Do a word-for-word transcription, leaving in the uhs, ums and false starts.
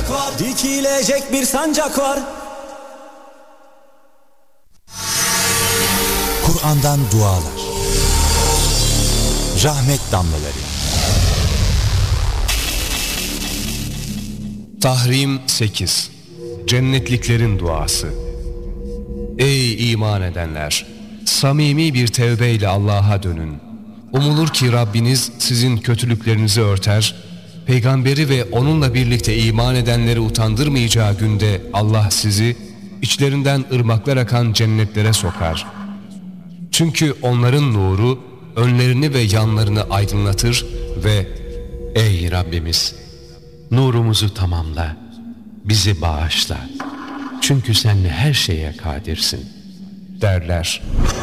var, dikilecek bir sancak var. Kur'an'dan dualar, rahmet damlaları. Tahrim sekiz. Cennetliklerin duası. Ey iman edenler! Samimi bir tevbeyle Allah'a dönün. Umulur ki Rabbiniz sizin kötülüklerinizi örter, peygamberi ve onunla birlikte iman edenleri utandırmayacağı günde Allah sizi içlerinden ırmaklar akan cennetlere sokar. Çünkü onların nuru önlerini ve yanlarını aydınlatır ve ey Rabbimiz, nurumuzu tamamla, bizi bağışla. Çünkü sen her şeye kadirsin derler.